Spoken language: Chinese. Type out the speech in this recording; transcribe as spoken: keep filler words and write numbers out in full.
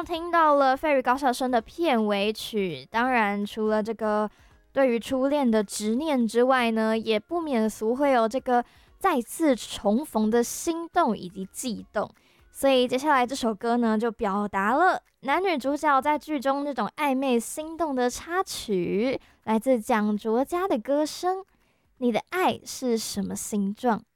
听到了费羽高校生的片尾曲，当然除了这个对于初恋的执念之外呢，也不免俗会有这个再次重逢的心动以及悸动。所以接下来这首歌呢，就表达了男女主角在剧中那种暧昧心动的插曲，来自蒋卓佳的歌声。你的爱是什么形状？